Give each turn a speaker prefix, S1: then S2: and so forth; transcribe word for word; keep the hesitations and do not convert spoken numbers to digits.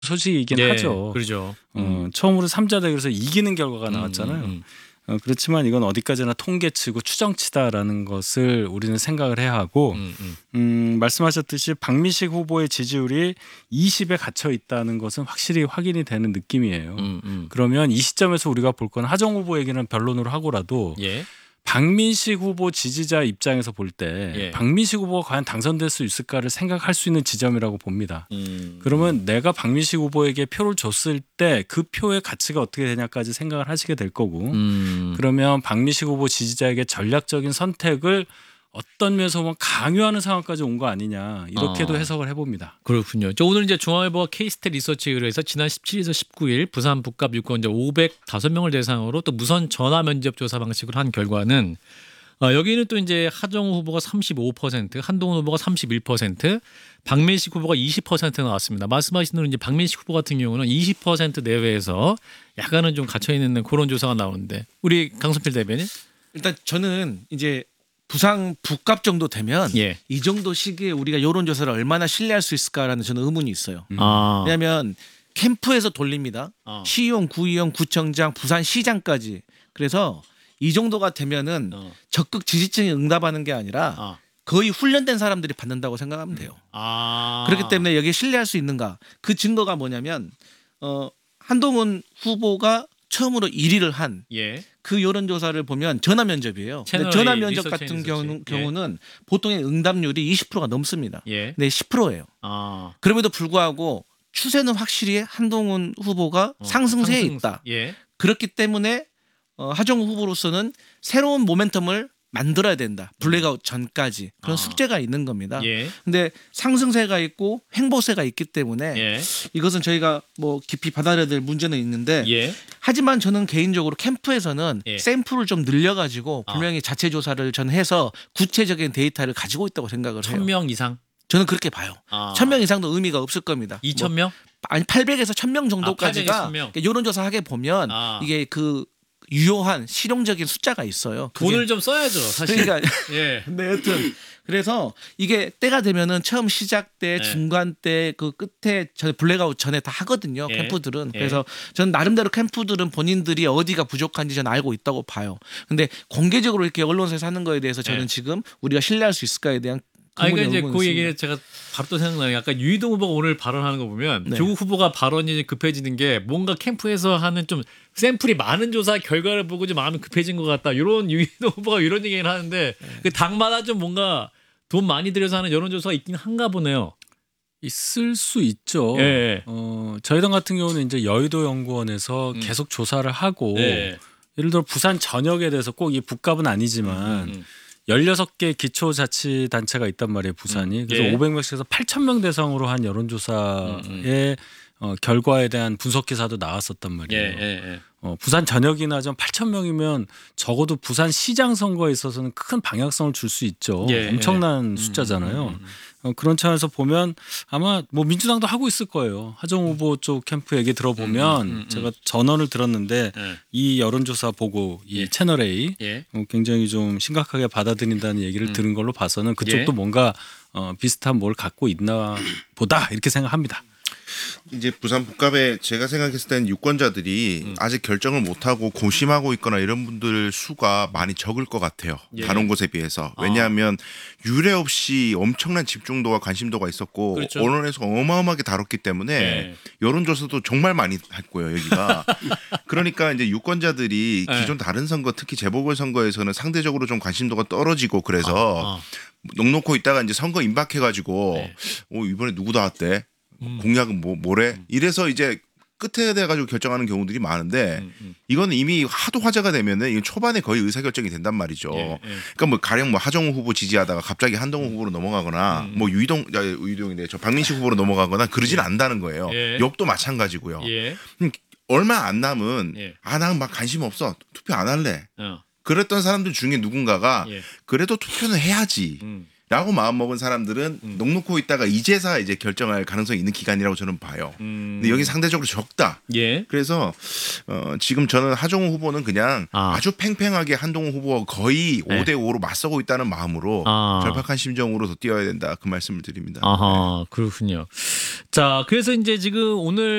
S1: 소식이긴
S2: 예,
S1: 하죠.
S2: 그렇죠.
S1: 어, 처음으로 삼자 대결에서 이기는 결과가 나왔잖아요.
S2: 음, 음.
S1: 어, 그렇지만 이건 어디까지나 통계치고 추정치다라는 것을 우리는 생각을 해야 하고
S2: 음, 음.
S1: 음, 말씀하셨듯이 박민식 후보의 지지율이 이십에 갇혀 있다는 것은 확실히 확인이 되는 느낌이에요.
S2: 음, 음.
S1: 그러면 이 시점에서 우리가 볼 건 하정 후보 얘기는 변론으로 하고라도
S2: 예.
S1: 박민식 후보 지지자 입장에서 볼 때
S2: 예.
S1: 박민식 후보가 과연 당선될 수 있을까를 생각할 수 있는 지점이라고 봅니다.
S2: 음.
S1: 그러면 내가 박민식 후보에게 표를 줬을 때 그 표의 가치가 어떻게 되냐까지 생각을 하시게 될 거고
S2: 음.
S1: 그러면 박민식 후보 지지자에게 전략적인 선택을 어떤 면에서 보면 강요하는 상황까지 온 거 아니냐 이렇게도
S2: 어.
S1: 해석을 해봅니다.
S2: 그렇군요. 저 오늘 이제 중앙일보와 K스탯 리서치에 의해서 지난 십칠일에서 십구일 부산 북갑 유권자 오백오 명을 대상으로 또 무선 전화 면접 조사 방식으로 한 결과는 어, 여기는 또 이제 하정우 후보가 삼십오 퍼센트, 한동훈 후보가 삼십일 퍼센트, 박민식 후보가 이십 퍼센트 나왔습니다. 말씀하신 대로 이제 박민식 후보 같은 경우는 이십 퍼센트 내외에서 약간은 좀 갇혀 있는 그런 조사가 나오는데 우리 강성필 대변인?
S3: 일단 저는 이제 부산 북갑 정도 되면
S2: 예.
S3: 이 정도 시기에 우리가 여론조사를 얼마나 신뢰할 수 있을까라는 저는 의문이 있어요.
S1: 음.
S2: 아.
S3: 왜냐하면 캠프에서 돌립니다.
S2: 어.
S3: 시의원, 구의원, 구청장, 부산시장까지. 그래서 이 정도가 되면은
S2: 어.
S3: 적극 지지층이 응답하는 게 아니라
S2: 아.
S3: 거의 훈련된 사람들이 받는다고 생각하면 돼요.
S2: 아.
S3: 그렇기 때문에 여기에 신뢰할 수 있는가? 그 증거가 뭐냐면 어, 한동훈 후보가 처음으로 일 위를 한
S2: 예.
S3: 그 여론조사를 보면 전화 면접이에요.
S2: 채널
S3: 근데 전화
S2: A,
S3: 면접
S2: 리서치
S3: 같은
S2: 리서치.
S3: 경우,
S2: 예.
S3: 경우는 보통의 응답률이 이십 퍼센트가 넘습니다.
S2: 예.
S3: 네, 십 퍼센트예요.
S2: 아.
S3: 그럼에도 불구하고 추세는 확실히 한동훈 후보가
S2: 어,
S3: 상승세에
S2: 상승-
S3: 있다.
S2: 예.
S3: 그렇기 때문에 어, 하정우 후보로서는 새로운 모멘텀을 만들어야 된다. 블랙아웃 전까지 그런
S2: 아.
S3: 숙제가 있는 겁니다.
S2: 예.
S3: 근데 상승세가 있고 횡보세가 있기 때문에
S2: 예.
S3: 이것은 저희가 뭐 깊이 받아들여야 될 문제는 있는데
S2: 예.
S3: 하지만 저는 개인적으로 캠프에서는
S2: 예.
S3: 샘플을 좀 늘려가지고
S2: 아.
S3: 분명히 자체 조사를 전 해서 구체적인 데이터를 가지고 있다고 생각을 해요.
S2: 천 명 이상.
S3: 저는 그렇게 봐요.
S2: 아.
S3: 천 명 이상도 의미가 없을 겁니다.
S2: 이천 명?
S3: 뭐, 아니 팔백에서 천 명 정도까지가
S2: 아, 팔백에서 천 명.
S3: 여론조사 하게 보면
S2: 아.
S3: 이게 그 유효한 실용적인 숫자가 있어요. 그게-
S2: 돈을 좀 써야죠, 사실.
S3: 그러니까
S2: 예.
S3: 네, 여튼 그래서 이게 때가 되면은 처음 시작 때,
S2: 네.
S3: 중간 때, 그 끝에 저 블랙아웃 전에 다 하거든요.
S2: 예.
S3: 캠프들은.
S2: 예.
S3: 그래서 전 나름대로 캠프들은 본인들이 어디가 부족한지 저는 알고 있다고 봐요. 근데 공개적으로 이렇게 언론사에서 하는 거에 대해서 저는
S2: 예.
S3: 지금 우리가 신뢰할 수 있을까에 대한
S2: 아, 그러니까
S3: 의문이
S2: 이제
S3: 의문이
S2: 그
S3: 있습니다.
S2: 얘기를 제가 바로 또 생각나요. 약간 유희동 후보가 오늘 발언하는 거 보면
S3: 네.
S2: 조국 후보가 발언이 급해지는 게 뭔가 캠프에서 하는 좀 샘플이 많은 조사 결과를 보고 좀 마음이 급해진 것 같다. 이런 유희동 후보가 이런 얘기를 하는데
S3: 네.
S2: 그 당마다 좀 뭔가 돈 많이 들여서 하는 여론조사가 있긴 한가 보네요.
S1: 있을 수 있죠.
S2: 예.
S1: 어, 저희 당 같은 경우는 이제 여의도 연구원에서
S2: 음.
S1: 계속 조사를 하고
S2: 예.
S1: 예를 들어 부산 전역에 대해서 꼭 이 북갑은 아니지만
S2: 음, 음.
S1: 열여섯 개 기초자치단체가 있단 말이에요. 부산이.
S2: 음.
S1: 그래서
S2: 예.
S1: 오백 명씩에서 팔천 명 대상으로 한 여론조사의
S2: 음, 음.
S1: 어, 결과에 대한 분석 기사도 나왔었단
S2: 예,
S1: 말이에요.
S2: 예, 예.
S1: 어, 부산 전역이나 좀 팔천 명이면 적어도 부산 시장 선거에 있어서는 큰 방향성을 줄 수 있죠.
S2: 예,
S1: 엄청난
S2: 예.
S1: 숫자잖아요.
S2: 음, 음, 음.
S1: 어, 그런 차원에서 보면 아마 뭐 민주당도 하고 있을 거예요. 하정 후보 쪽 캠프 얘기 들어보면
S2: 음, 음, 음, 음.
S1: 제가 전언을 들었는데
S2: 예.
S1: 이 여론조사 보고 이
S2: 예.
S1: 채널 A
S2: 예.
S1: 어, 굉장히 좀 심각하게 받아들인다는 얘기를
S2: 음.
S1: 들은 걸로 봐서는 그쪽도
S2: 예.
S1: 뭔가 어, 비슷한 뭘 갖고 있나 보다 이렇게 생각합니다.
S4: 이제 부산 북갑에 제가 생각했을 때는 유권자들이
S2: 음.
S4: 아직 결정을 못하고 고심하고 있거나 이런 분들 수가 많이 적을 것 같아요.
S2: 예.
S4: 다른 곳에 비해서.
S2: 아.
S4: 왜냐하면 유례 없이 엄청난 집중도와 관심도가 있었고
S2: 그렇죠.
S4: 언론에서 어마어마하게 다뤘기 때문에
S2: 예.
S4: 여론조사도 정말 많이 했고요. 여기가. 그러니까 이제 유권자들이
S2: 예.
S4: 기존 다른 선거 특히 재보궐선거에서는 상대적으로 좀 관심도가 떨어지고 그래서
S2: 아, 아.
S4: 넉넉고 있다가 이제 선거 임박해가지고
S2: 네.
S4: 어, 이번에 누구 나왔대?
S2: 음.
S4: 공약은 뭐 뭐래? 이래서 이제 끝에 돼가지고 결정하는 경우들이 많은데
S2: 음, 음.
S4: 이건 이미 하도 화제가 되면은 이건 초반에 거의 의사결정이 된단 말이죠.
S2: 예, 예.
S4: 그러니까 뭐 가령 뭐 하정우 후보 지지하다가 갑자기 한동훈 후보로 넘어가거나
S2: 음.
S4: 뭐 유이동 야, 유이동이네 저 박민식 후보로 넘어가거나 그러진 않다는 거예요.
S2: 예.
S4: 역도 마찬가지고요.
S2: 예.
S4: 얼마 안 남은
S2: 예.
S4: 아 난 막 관심 없어 투표 안 할래.
S2: 어.
S4: 그랬던 사람들 중에 누군가가
S2: 예.
S4: 그래도 투표는 해야지.
S2: 음.
S4: 라고 마음 먹은 사람들은
S2: 음.
S4: 녹놓고 있다가 이제서 이제 결정할 가능성이 있는 기간이라고 저는 봐요.
S2: 음.
S4: 근데 여기 상대적으로 적다.
S2: 예.
S4: 그래서 어, 지금 저는 하정우 후보는 그냥
S2: 아.
S4: 아. 주 팽팽하게 한동훈 후보가 거의
S2: 네.
S4: 오 대 오로 맞서고 있다는 마음으로
S2: 아.
S4: 절박한 심정으로 더 뛰어야 된다. 그 말씀을 드립니다.
S2: 아하, 그렇군요. 자, 그래서 이제 지금 오늘